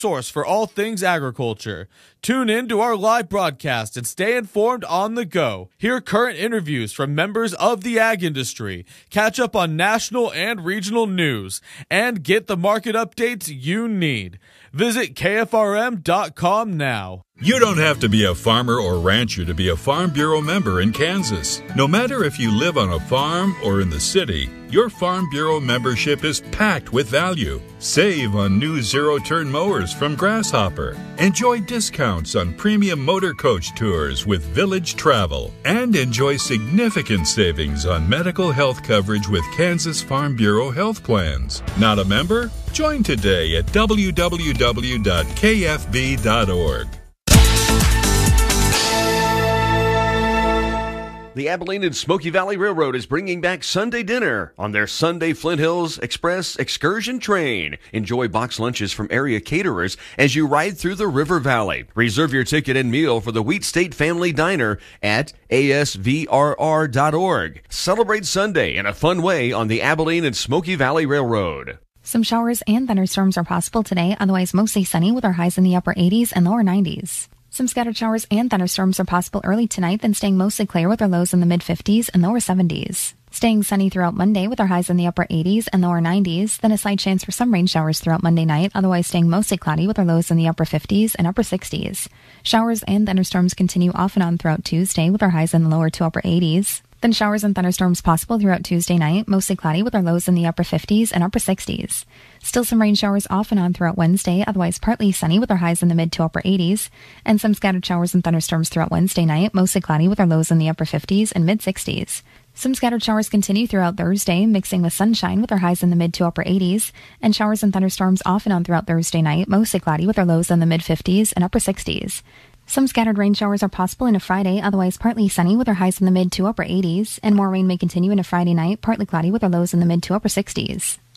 source for all things agriculture. Tune in to our live broadcast and stay informed on the go. Hear current interviews from members of the ag industry, catch up on national and regional news, and get the market updates you need. Visit KFRM.com now. You don't have to be a farmer or rancher to be a Farm Bureau member in Kansas. No matter if you live on a farm or in the city, your Farm Bureau membership is packed with value. Save on new zero-turn mowers from Grasshopper. Enjoy discounts on premium motor coach tours with Village Travel. And enjoy significant savings on medical health coverage with Kansas Farm Bureau health plans. Not a member? Join today at www.kfb.org. The Abilene and Smoky Valley Railroad is bringing back Sunday dinner on their Sunday Flint Hills Express excursion train. Enjoy box lunches from area caterers as you ride through the River Valley. Reserve your ticket and meal for the Wheat State Family Diner at asvrr.org. Celebrate Sunday in a fun way on the Abilene and Smoky Valley Railroad. Some showers and thunderstorms are possible today, otherwise mostly sunny with our highs in the upper 80s and lower 90s. Some scattered showers and thunderstorms are possible early tonight, then staying mostly clear with our lows in the mid-50s and lower 70s. Staying sunny throughout Monday with our highs in the upper 80s and lower 90s, then a slight chance for some rain showers throughout Monday night, otherwise staying mostly cloudy with our lows in the upper 50s and upper 60s. Showers and thunderstorms continue off and on throughout Tuesday with our highs in the lower to upper 80s. Then showers and thunderstorms possible throughout Tuesday night, mostly cloudy with our lows in the upper 50s and upper 60s. Still some rain showers off and on throughout Wednesday, otherwise partly sunny with our highs in the mid to upper 80s, and some scattered showers and thunderstorms throughout Wednesday night, mostly cloudy with our lows in the upper 50s and mid 60s. Some scattered showers continue throughout Thursday, mixing with sunshine with our highs in the mid to upper 80s, and showers and thunderstorms off and on throughout Thursday night, mostly cloudy with our lows in the mid 50s and upper 60s. Some scattered rain showers are possible into Friday, otherwise partly sunny with our highs in the mid to upper 80s, and more rain may continue into Friday night, partly cloudy with our lows in the mid to upper 60s.